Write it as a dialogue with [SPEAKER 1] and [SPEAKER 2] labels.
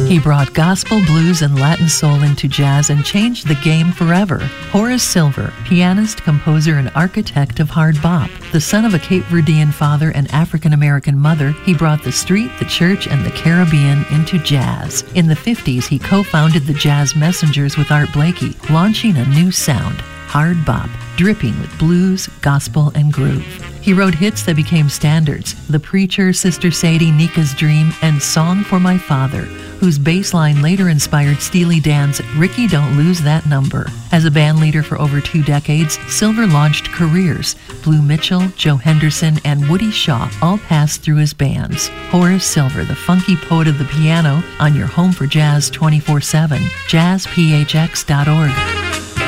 [SPEAKER 1] He brought gospel, blues, and Latin soul into jazz and changed the game forever. Horace Silver, pianist, composer, and architect of hard bop. The son of a Cape Verdean father and African-American mother, he brought the street, the church, and the Caribbean into jazz. In the 50s, he co-founded the Jazz Messengers with Art Blakey, launching a new sound, hard bop, dripping with blues, gospel, and groove. He wrote hits that became standards, The Preacher, Sister Sadie, Nika's Dream, and Song for My Father, whose bass line later inspired Steely Dan's Ricky Don't Lose That Number. As a band leader for over 2 decades, Silver launched careers. Blue Mitchell, Joe Henderson, and Woody Shaw all passed through his bands. Horace Silver, the funky poet of the piano, on your home for jazz 24/7, jazzphx.org.